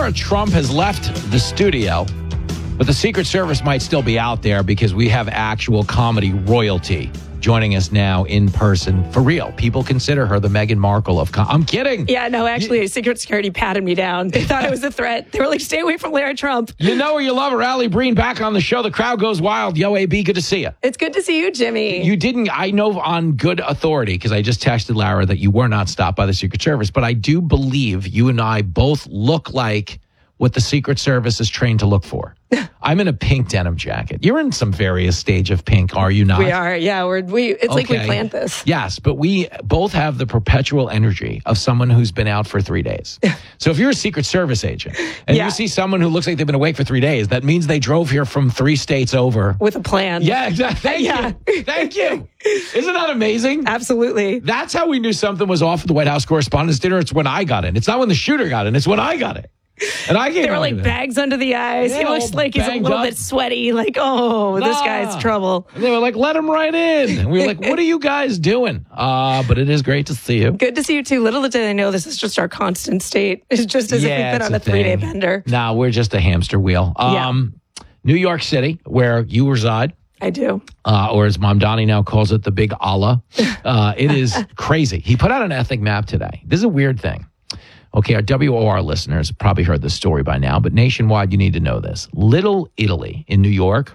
Lara Trump has left the studio, but the Secret Service might still be out there because we have actual comedy royalty joining us now in person. For real. People consider her the Meghan Markle of I'm kidding. Yeah, no, actually, Secret Security patted me down. They thought it was a threat. They were like, stay away from Lara Trump. You know her, you love her. Allie Breen back on the show. The crowd goes wild. Yo, AB, good to see you. It's good to see you, Jimmy. You didn't, I know on good authority, because I just texted Lara that you were not stopped by the Secret Service, but I do believe you and I both look like what the Secret Service is trained to look for. I'm in a pink denim jacket. You're in some various stage of pink, are you not? We are, yeah. It's like we planned this. Yes, but we both have the perpetual energy of someone who's been out for 3 days. So if you're a Secret Service agent and you see someone who looks like they've been awake for 3 days, that means they drove here from 3 states over. With a plan. Yeah, exactly. Thank you. Thank you. Isn't that amazing? Absolutely. That's how we knew something was off at the White House Correspondents' Dinner. It's when I got in. It's not when the shooter got in. It's when I got it. And I There were like bags under the eyes. Yeah, he looks like he's a little bit sweaty. Like, this guy's trouble. And they were like, let him right in. And we were like, what are you guys doing? But it is great to see you. Good to see you too. Little did I know this is just our constant state. It's just as if we've been on a 3-day bender. No, we're just a hamster wheel. New York City, where you reside. I do. Or as Mom Donnie now calls it, the big Allah. It is crazy. He put out an ethnic map today. This is a weird thing. Okay, our WOR listeners have probably heard this story by now, but nationwide, you need to know this. Little Italy in New York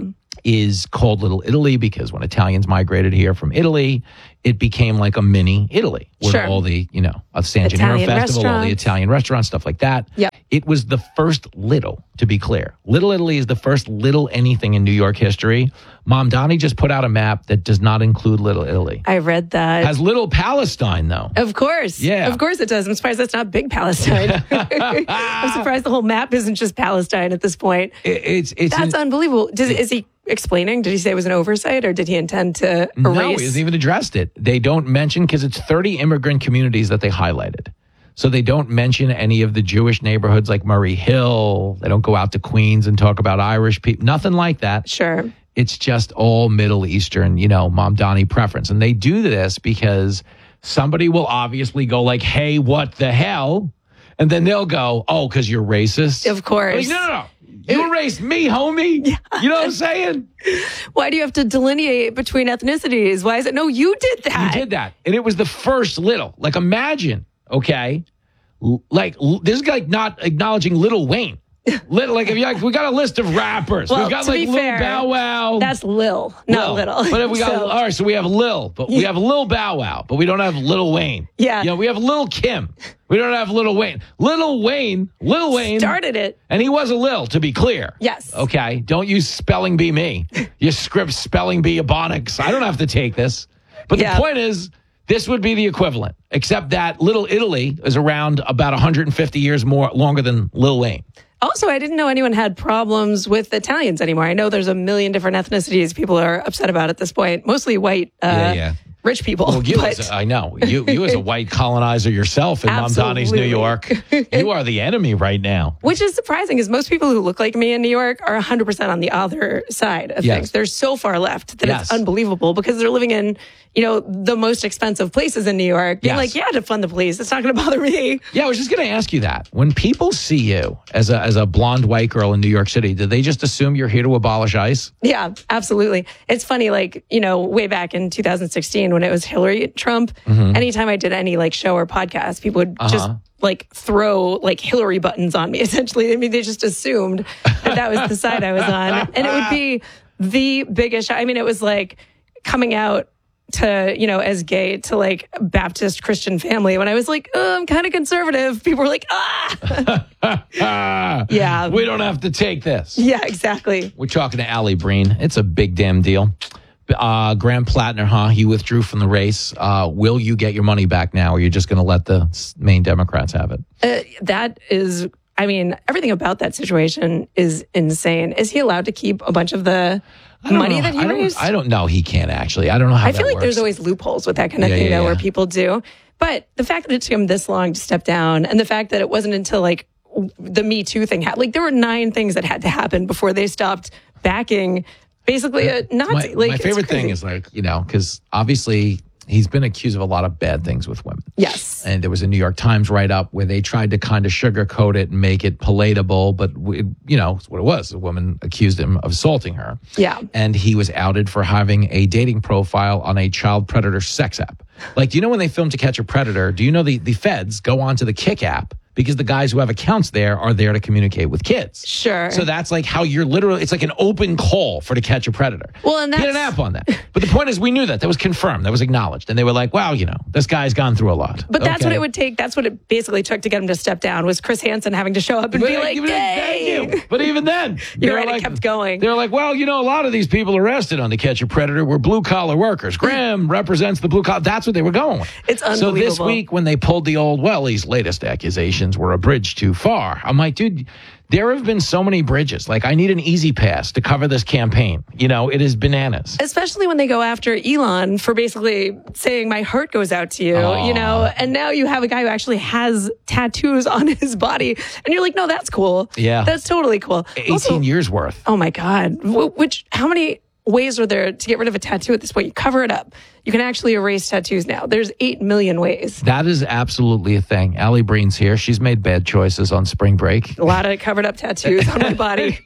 is called Little Italy because when Italians migrated here from Italy, it became like a mini Italy with all the, a San Gennaro Festival, all the Italian restaurants, stuff like that. Yep. It was the first little, to be clear. Little Italy is the first little anything in New York history. Mom Donnie just put out a map that does not include Little Italy. I read that. Has Little Palestine, though. Of course. Yeah. Of course it does. I'm surprised that's not Big Palestine. I'm surprised the whole map isn't just Palestine at this point. That's unbelievable. Is he explaining? Did he say it was an oversight or did he intend to erase? No, he hasn't even addressed it. They don't mention, because it's 30 immigrant communities that they highlighted. So they don't mention any of the Jewish neighborhoods like Murray Hill. They don't go out to Queens and talk about Irish people. Nothing like that. Sure. It's just all Middle Eastern, Mom Donnie preference. And they do this because somebody will obviously go like, hey, what the hell? And then they'll go, oh, because you're racist? Of course. Like, no. You erased me, homie. Yeah. You know what I'm saying? Why do you have to delineate between ethnicities? Why is it? No, you did that. You did that. And it was the first little. Like, imagine, okay? Like, this is like not acknowledging Lil Wayne. Like, if you we got a list of rappers. Well, we've got to like be Lil fair, Bow Wow. That's Lil, not Little. But if we got, all right, so we have Lil, but we have Lil Bow Wow, but we don't have Lil Wayne. Yeah. We have Lil Kim. We don't have Lil Wayne. Lil Wayne started it. And he was a Lil, to be clear. Yes. Okay. Don't use spelling bee me. You script spelling bee ebonics. I don't have to take this. But the point is, this would be the equivalent, except that Little Italy is around about 150 years longer than Lil Wayne. Also, I didn't know anyone had problems with Italians anymore. I know there's a million different ethnicities people are upset about at this point, mostly white rich people. Well, I know. You as a white colonizer yourself in Mom Donnie's New York, you are the enemy right now. Which is surprising, because most people who look like me in New York are 100% on the other side of things. They're so far left that it's unbelievable, because they're living in, the most expensive places in New York. Being like, defund the police. It's not going to bother me. Yeah, I was just going to ask you that. When people see you as a blonde white girl in New York City, do they just assume you're here to abolish ICE? Yeah, absolutely. It's funny, way back in 2016 when it was Hillary Trump, anytime I did any show or podcast, people would just throw Hillary buttons on me, essentially. I mean, they just assumed that was the side I was on. And it would be the biggest, it was coming out to, as gay to Baptist Christian family. When I was I'm kind of conservative, people were like, yeah. We don't have to take this. Yeah, exactly. We're talking to Allie Breen. It's a big damn deal. Graham Plattner, he withdrew from the race. Will you get your money back now, or are you just going to let the main Democrats have it? That is, everything about that situation is insane. Is he allowed to keep a bunch of the money that he raised? I don't know. He can't actually. I don't know how I feel like there's always loopholes with that kind of thing, where people do. But the fact that it took him this long to step down, and the fact that it wasn't until the Me Too thing happened, there were 9 things that had to happen before they stopped backing basically a Nazi. My favorite thing is because obviously he's been accused of a lot of bad things with women. Yes. And there was a New York Times write-up where they tried to kind of sugarcoat it and make it palatable, but, it's what it was. A woman accused him of assaulting her. Yeah. And he was outed for having a dating profile on a child predator sex app. Like, do you know when they film To Catch a Predator, do you know the feds go onto the Kick app because the guys who have accounts there are there to communicate with kids? Sure. So that's like how you're literally, it's like an open call for To Catch a Predator. Well, and he had an app on that. But the point is, we knew that. That was confirmed. That was acknowledged. And they were like, wow, this guy's gone through a lot. But that's what it would take. That's what it basically took to get him to step down, was Chris Hansen having to show up and be like, hey. Thank you. But even then, you're right, it kept going. They're like, well, a lot of these people arrested on To Catch a Predator were blue-collar workers. Graham represents the blue-collar. That's what they were going with. It's unbelievable. So this week, when they pulled the old, these latest accusations were a bridge too far. I'm like, dude, there have been so many bridges. Like, I need an easy pass to cover this campaign. It is bananas. Especially when they go after Elon for basically saying my heart goes out to you, and now you have a guy who actually has tattoos on his body. And you're like, no, that's cool. Yeah. That's totally cool. 18 years worth. Oh my God. How many ways are there to get rid of a tattoo at this point? You cover it up. You can actually erase tattoos now. There's 8 million ways. That is absolutely a thing. Allie Breen's here. She's made bad choices on spring break. A lot of covered up tattoos on my body.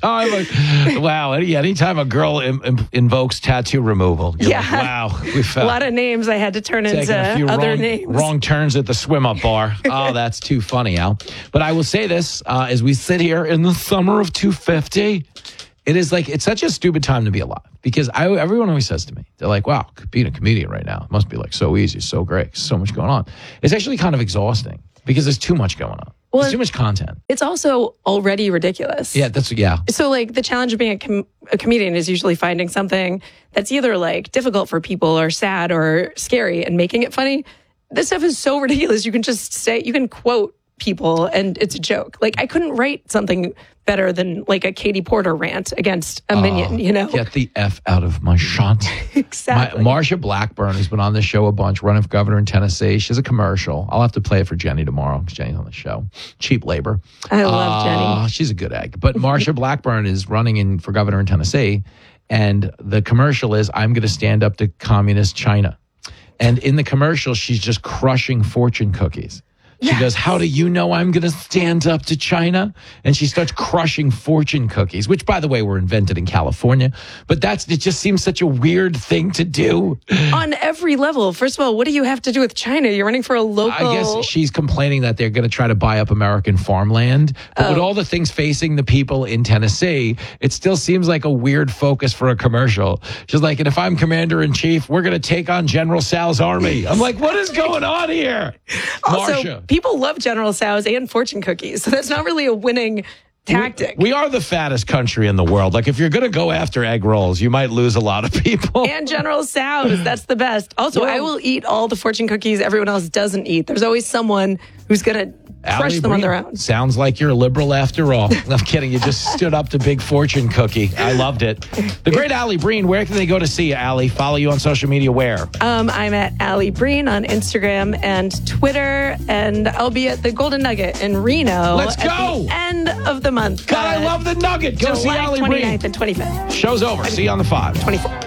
Anytime a girl invokes tattoo removal, you're like, wow. A lot of names I had to turn into other names. Wrong turns at the swim-up bar. Oh, that's too funny, Al. But I will say this, as we sit here in the summer of 250, it's such a stupid time to be alive, because everyone always says to me, they're like, wow, being a comedian right now, it must be like so easy, so great, so much going on. It's actually kind of exhausting because there's too much going on. Well, there's too much content. It's also already ridiculous. Yeah, So the challenge of being a comedian is usually finding something that's either like difficult for people or sad or scary and making it funny. This stuff is so ridiculous. You can quote people and it's a joke. Like, I couldn't write something better than like a Katie Porter rant against a minion, Get the F out of my shot. Exactly. Marsha Blackburn, who's been on this show a bunch, running for governor in Tennessee. She has a commercial. I'll have to play it for Jenny tomorrow because Jenny's on the show. Cheap labor. I love Jenny. She's a good egg. But Marsha Blackburn is running for governor in Tennessee. And the commercial is, I'm going to stand up to communist China. And in the commercial, she's just crushing fortune cookies. She goes, how do you know I'm going to stand up to China? And she starts crushing fortune cookies, which, by the way, were invented in California. But it just seems such a weird thing to do. On every level. First of all, what do you have to do with China? You're running for a local... I guess she's complaining that they're going to try to buy up American farmland. But with all the things facing the people in Tennessee, it still seems like a weird focus for a commercial. She's like, and if I'm commander-in-chief, we're going to take on General Sal's army. I'm like, what is going on here? Also, Marsha. People love General Tso's and fortune cookies, so that's not really a winning tactic. We are the fattest country in the world. Like, if you're going to go after egg rolls, you might lose a lot of people. And General Tso's, that's the best. Also, I will eat all the fortune cookies everyone else doesn't eat. There's always someone who's going to crush them on their own. Sounds like you're a liberal after all. I'm kidding. You just stood up to Big Fortune Cookie. I loved it. The great Allie Breen. Where can they go to see you, Allie? Follow you on social media where? I'm at Allie Breen on Instagram and Twitter, and I'll be at the Golden Nugget in Reno. Let's go! At the end of the month. God, I love the Nugget. Go see Allie Breen. 29th and 25th. Show's over. See you on the 5. 24.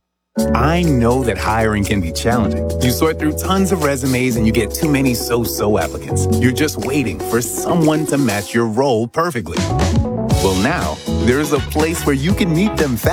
I know that hiring can be challenging. You sort through tons of resumes and you get too many so-so applicants. You're just waiting for someone to match your role perfectly. Well, now, there's a place where you can meet them fast.